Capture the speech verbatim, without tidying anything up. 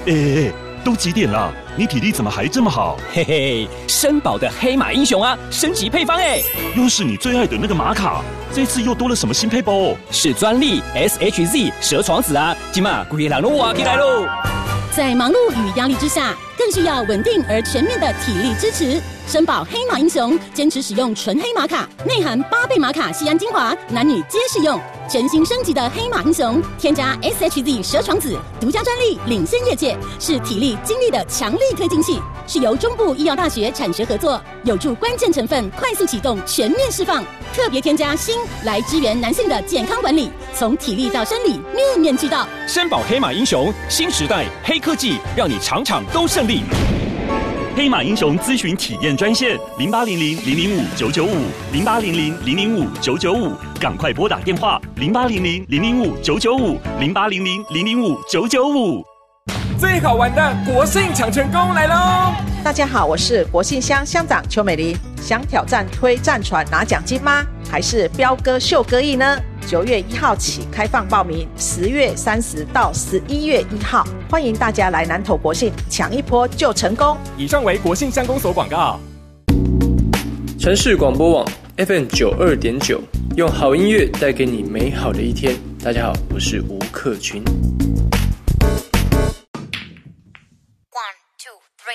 哎哎哎，都几点了？你体力怎么还这么好？ 嘿嘿，森宝的黑马英雄啊，升级配方哎， 又是你最爱的那个玛卡，这次又多了什么新配包哦？ 是专利 S H Z 蛇床子啊，今嘛规个人都挖起来喽！ 在忙碌与压力之下，更需要稳定而全面的体力支持。森宝黑马英雄坚持使用纯黑玛卡，内含八倍玛卡酰胺精华，男女皆适用。全新升级的黑马英雄，添加 S H Z 蛇床子，独家专利，领先业界，是体力精力的强力推进器，是由中部医药大学产学合作，有助关键成分快速启动全面释放。特别添加锌来支援男性的健康管理，从体力到生理面面俱到。 森宝黑马英雄，新时代黑科技，让你场场都胜利。 黑马英雄咨询体验专线零八零零零零五九九五零八零零零零五九九五，赶快拨打电话零八零零零零五九九五零八零零零零五九九五。 最好玩的国庆抢成功来喽！ 大家好，我是国信乡乡长邱美玲。想挑战推战船拿奖金吗？还是飙歌秀歌艺呢？九月一号起开放报名，十月三十到十一月一号，欢迎大家来南投国信抢一波就成功。 以上为国信乡公所广告。 城市广播网 F M 九二点九，用好音乐带给你美好的一天。大家好，我是吴克群。